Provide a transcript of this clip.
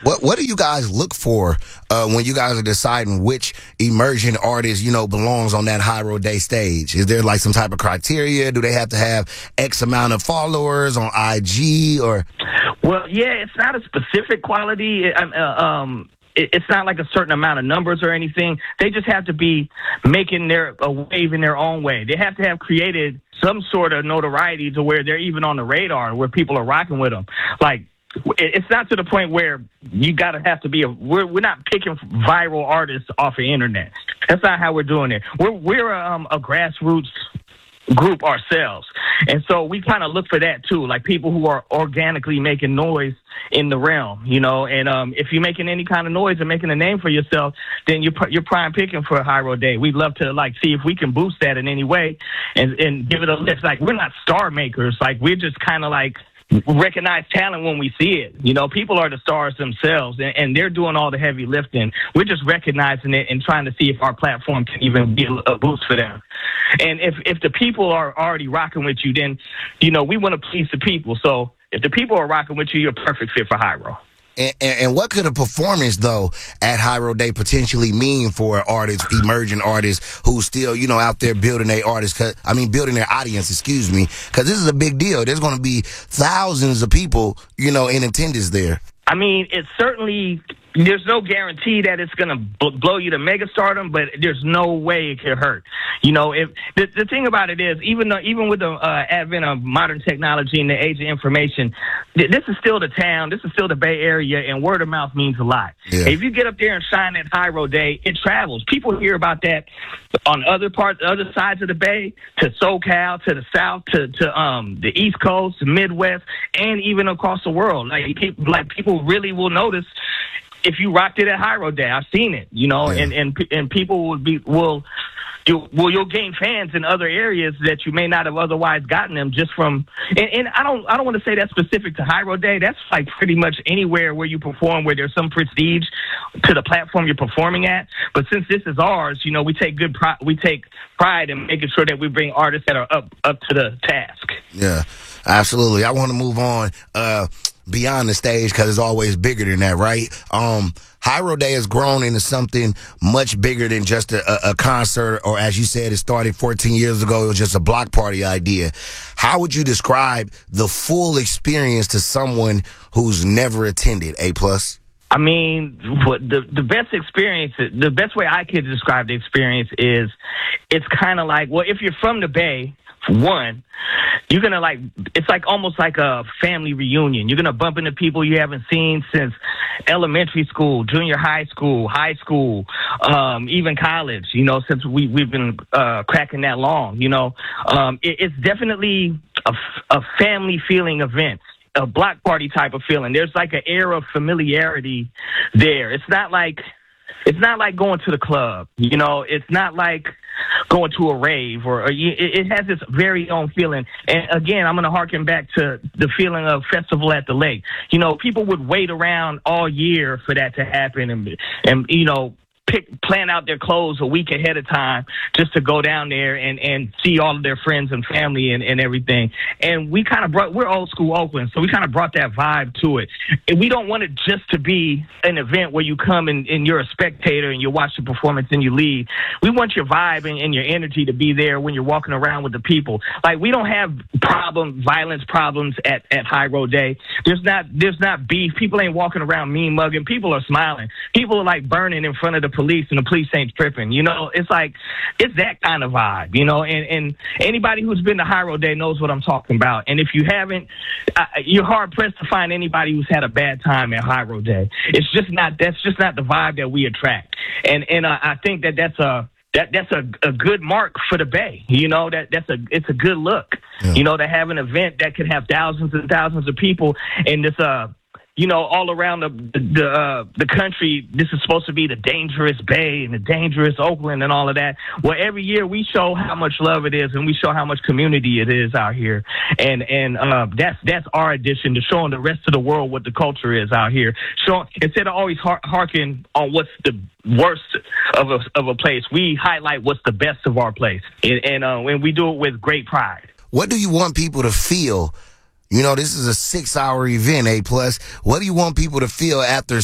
What do you guys look for when you guys are deciding which emerging artist, belongs on that High Road Day stage? Is there like some type of criteria? Do they have to have X amount of followers on IG or? Well, yeah, it's not a specific quality. It's not like a certain amount of numbers or anything. They just have to be making a wave in their own way. They have to have created some sort of notoriety to where they're even on the radar, where people are rocking with them. Like, it's not to the point where you gotta have to be we're not picking viral artists off the internet. That's not how we're doing it. We're a grassroots group ourselves, and so we kind of look for that too, like people who are organically making noise in the realm, and if you're making any kind of noise and making a name for yourself, then you're prime picking for a High Road Day. We'd love to see if we can boost that in any way and give it a lift. Like, we're not star makers, like we're just kind of like recognize talent when we see it. People are the stars themselves, and they're doing all the heavy lifting. We're just recognizing it and trying to see if our platform can even be a boost for them. And if the people are already rocking with you, then, we want to please the people. So if the people are rocking with you, you're a perfect fit for High Road. And what could a performance, though, at High Road Day potentially mean for an artist, emerging artists who still, out there building their building their audience, because this is a big deal. There's going to be thousands of people, in attendance there. I mean, it's certainly, there's no guarantee that it's going to blow you to megastardom, but there's no way it could hurt. If the thing about it is, even with the advent of modern technology and the age of information, this is still the town, this is still the Bay Area, and word of mouth means a lot. Yeah. If you get up there and shine at High Road Day, it travels. People hear about that on other sides of the Bay, to SoCal, to the South, to the East Coast, the Midwest, and even across the world. Like people really will notice if you rocked it at High Road Day. I've seen it, Yeah. and people you'll gain fans in other areas that you may not have otherwise gotten them just from. And I don't want to say that's specific to High Road Day. That's like pretty much anywhere where you perform, where there's some prestige to the platform you're performing at. But since this is ours, we take pride in making sure that we bring artists that are up to the task. Yeah, absolutely. I want to move on beyond the stage, because it's always bigger than that, right? High Road Day has grown into something much bigger than just a concert, or as you said, it started 14 years ago. It was just a block party idea. How would you describe the full experience to someone who's never attended A+? I mean, the best experience, the best way I could describe the experience is, it's kind of like, well, if you're from the Bay, for one, you're going to it's like almost like a family reunion. You're going to bump into people you haven't seen since elementary school, junior high school, even college, since we've been cracking that long, It's definitely a family feeling event, a block party type of feeling. There's like an air of familiarity there. It's not like going to the club, It's not like going to a rave, or it has this very own feeling. And again, I'm going to harken back to the feeling of Festival at the Lake. People would wait around all year for that to happen, and plan out their clothes a week ahead of time just to go down there and see all of their friends and family and everything. And we kind of we're old school Oakland, so we kind of brought that vibe to it. And we don't want it just to be an event where you come and you're a spectator and you watch the performance and you leave. We want your vibe and your energy to be there when you're walking around with the people. Like, we don't have violence problems at High Road Day. There's not beef. People ain't walking around mean mugging. People are smiling. People are like burning in front of the police, and the police ain't tripping. It's like, it's that kind of vibe, and anybody who's been to High Road Day knows what I'm talking about. And if you haven't, you're hard pressed to find anybody who's had a bad time at High Road Day. That's just not the vibe that we attract. And I think that's a good mark for the Bay. It's a good look, yeah. To have an event that could have thousands and thousands of people, and this all around the country. This is supposed to be the dangerous Bay and the dangerous Oakland and all of that. Well, every year we show how much love it is, and we show how much community it is out here. And that's our addition to showing the rest of the world what the culture is out here. So instead of always harking on what's the worst of a place, we highlight what's the best of our place, and we do it with great pride. What do you want people to feel? This is a 6-hour event, A+. What do you want people to feel after